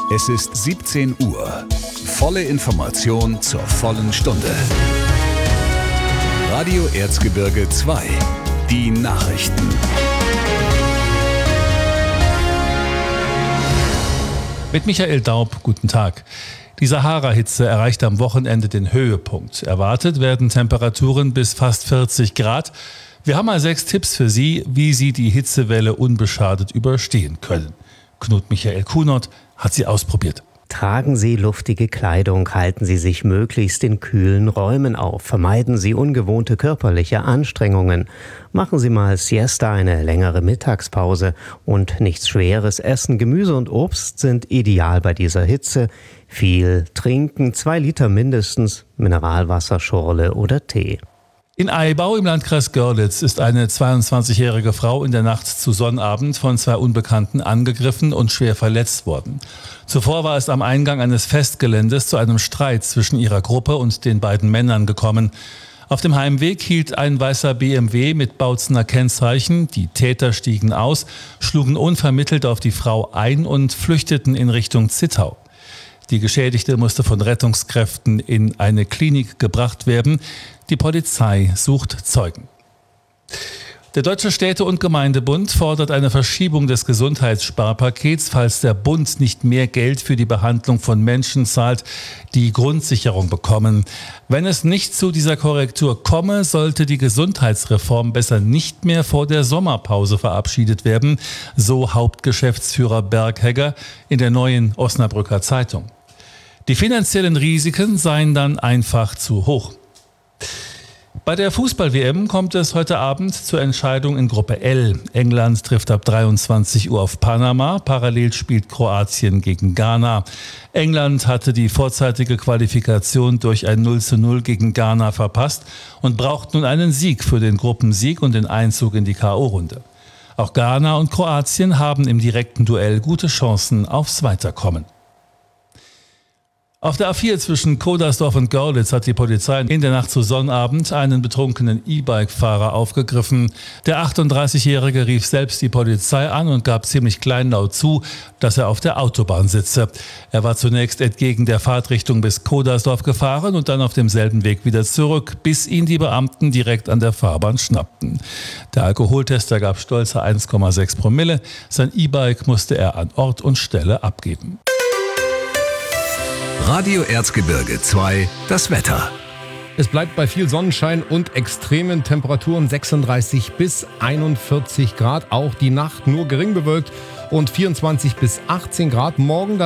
Es ist 17 Uhr. Volle Information zur vollen Stunde. Radio Erzgebirge 2. Die Nachrichten. Mit Michael Daub, guten Tag. Die Sahara-Hitze erreicht am Wochenende den Höhepunkt. Erwartet werden Temperaturen bis fast 40 Grad. Wir haben mal 6 Tipps für Sie, wie Sie die Hitzewelle unbeschadet überstehen können. Knut Michael Kunert hat sie ausprobiert. Tragen Sie luftige Kleidung, halten Sie sich möglichst in kühlen Räumen auf, vermeiden Sie ungewohnte körperliche Anstrengungen, machen Sie mal Siesta, eine längere Mittagspause und nichts Schweres essen. Gemüse und Obst sind ideal bei dieser Hitze. Viel trinken, 2 Liter mindestens, Mineralwasser, Schorle oder Tee. In Aibau im Landkreis Görlitz ist eine 22-jährige Frau in der Nacht zu Sonnabend von 2 Unbekannten angegriffen und schwer verletzt worden. Zuvor war es am Eingang eines Festgeländes zu einem Streit zwischen ihrer Gruppe und den beiden Männern gekommen. Auf dem Heimweg hielt ein weißer BMW mit Bautzener Kennzeichen. Die Täter stiegen aus, schlugen unvermittelt auf die Frau ein und flüchteten in Richtung Zittau. Die Geschädigte musste von Rettungskräften in eine Klinik gebracht werden. Die Polizei sucht Zeugen. Der Deutsche Städte- und Gemeindebund fordert eine Verschiebung des Gesundheitssparpakets, falls der Bund nicht mehr Geld für die Behandlung von Menschen zahlt, die Grundsicherung bekommen. Wenn es nicht zu dieser Korrektur komme, sollte die Gesundheitsreform besser nicht mehr vor der Sommerpause verabschiedet werden, so Hauptgeschäftsführer Berghegger in der Neuen Osnabrücker Zeitung. Die finanziellen Risiken seien dann einfach zu hoch. Bei der Fußball-WM kommt es heute Abend zur Entscheidung in Gruppe L. England trifft ab 23 Uhr auf Panama. Parallel spielt Kroatien gegen Ghana. England hatte die vorzeitige Qualifikation durch ein 0:0 gegen Ghana verpasst und braucht nun einen Sieg für den Gruppensieg und den Einzug in die K.O.-Runde. Auch Ghana und Kroatien haben im direkten Duell gute Chancen aufs Weiterkommen. Auf der A4 zwischen Kodersdorf und Görlitz hat die Polizei in der Nacht zu Sonnabend einen betrunkenen E-Bike-Fahrer aufgegriffen. Der 38-Jährige rief selbst die Polizei an und gab ziemlich kleinlaut zu, dass er auf der Autobahn sitze. Er war zunächst entgegen der Fahrtrichtung bis Kodersdorf gefahren und dann auf demselben Weg wieder zurück, bis ihn die Beamten direkt an der Fahrbahn schnappten. Der Alkoholtester gab stolze 1,6 Promille. Sein E-Bike musste er an Ort und Stelle abgeben. Radio Erzgebirge 2, das Wetter. Es bleibt bei viel Sonnenschein und extremen Temperaturen 36 bis 41 Grad. Auch die Nacht nur gering bewölkt und 24 bis 18 Grad. Morgen